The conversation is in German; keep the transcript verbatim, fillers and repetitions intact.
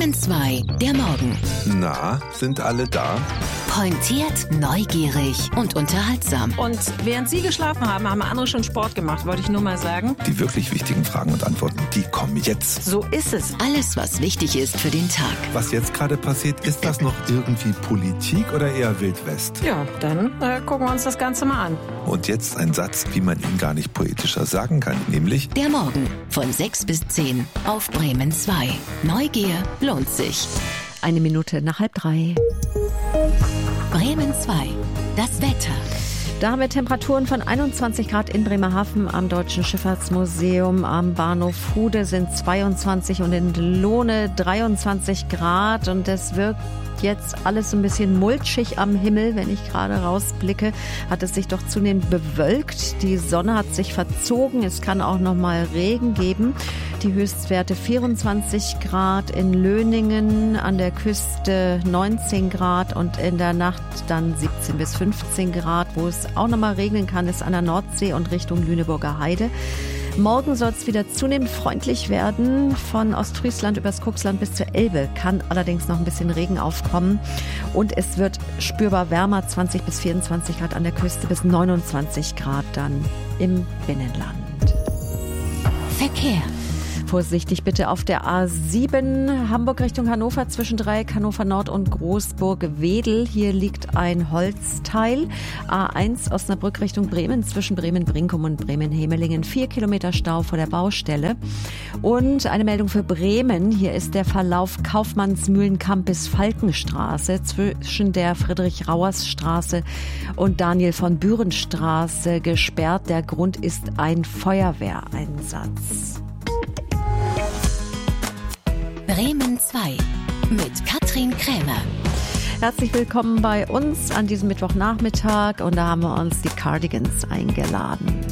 Bremen zwei, der Morgen. Na, sind alle da? Pointiert, neugierig und unterhaltsam. Und während Sie geschlafen haben, haben andere schon Sport gemacht, wollte ich nur mal sagen. Die wirklich wichtigen Fragen und Antworten, die kommen jetzt. So ist es. Alles, was wichtig ist für den Tag. Was jetzt gerade passiert, ist das noch irgendwie Politik oder eher Wildwest? Ja, dann äh, gucken wir uns das Ganze mal an. Und jetzt ein Satz, wie man ihn gar nicht poetischer sagen kann, nämlich: Der Morgen von sechs bis zehn auf Bremen zwei. Neugier lohnt sich. Eine Minute nach halb drei. Bremen zwei, das Wetter. Da haben wir Temperaturen von einundzwanzig Grad in Bremerhaven, am Deutschen Schifffahrtsmuseum, am Bahnhof Hude sind zweiundzwanzig und in Lohne dreiundzwanzig Grad. Und es wirkt jetzt alles ein bisschen mulchig am Himmel. Wenn ich gerade rausblicke, hat es sich doch zunehmend bewölkt. Die Sonne hat sich verzogen. Es kann auch noch mal Regen geben. Die Höchstwerte vierundzwanzig Grad in Löningen, an der Küste neunzehn Grad und in der Nacht dann siebzehn bis fünfzehn Grad. Wo es auch noch mal regnen kann, ist an der Nordsee und Richtung Lüneburger Heide. Morgen soll es wieder zunehmend freundlich werden. Von Ostfriesland übers Kuxland bis zur Elbe kann allerdings noch ein bisschen Regen aufkommen. Und es wird spürbar wärmer, zwanzig bis vierundzwanzig Grad an der Küste bis neunundzwanzig Grad dann im Binnenland. Verkehr. Vorsichtig bitte auf der A sieben, Hamburg Richtung Hannover, zwischen Dreieck, Hannover Nord und Großburg-Wedel. Hier liegt ein Holzteil. A eins, Osnabrück Richtung Bremen, zwischen Bremen-Brinkum und Bremen-Hemelingen. Vier Kilometer Stau vor der Baustelle. Und eine Meldung für Bremen. Hier ist der Verlauf Kaufmannsmühlenkamp bis Falkenstraße zwischen der Friedrich-Rauers-Straße und Daniel von Büren-Straße gesperrt. Der Grund ist ein Feuerwehreinsatz. Bremen zwei mit Katrin Krämer. Herzlich willkommen bei uns an diesem Mittwochnachmittag und da haben wir uns die Cardigans eingeladen.